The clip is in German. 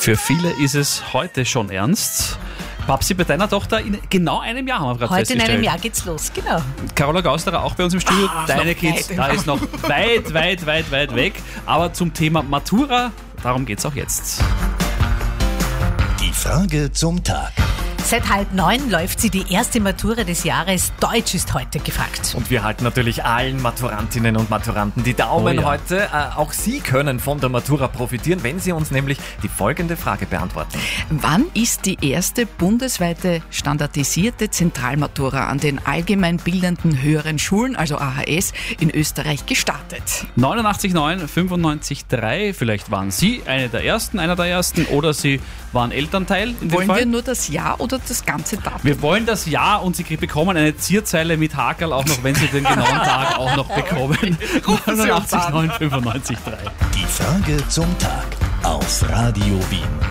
Für viele ist es heute schon ernst. Babsi, bei deiner Tochter in genau einem Jahr haben wir gerade Heute in festgestellt. einem Jahr geht's los, genau. Carola Gausterer auch bei uns im Studio. Deine Kids, da ist noch weit weg. Aber zum Thema Matura, darum geht's auch jetzt. Die Frage zum Tag. Seit 8:30 läuft sie, die erste Matura des Jahres. Deutsch ist heute gefragt. Und wir halten natürlich allen Maturantinnen und Maturanten die Daumen heute. Auch Sie können von der Matura profitieren, wenn Sie uns nämlich die folgende Frage beantworten. Wann ist die erste bundesweite standardisierte Zentralmatura an den allgemeinbildenden höheren Schulen, also AHS, in Österreich gestartet? 89,9, 95,3. Vielleicht waren Sie einer der Ersten oder Sie waren Elternteil in dem Wollen Fall. wir nur das Jahr oder das ganze Datum? Wir wollen das Jahr und Sie bekommen eine Zierzeile mit Hakerl, auch noch, wenn Sie den genauen Tag auch noch bekommen. 89,9, 95,3. Die Frage zum Tag auf Radio Wien.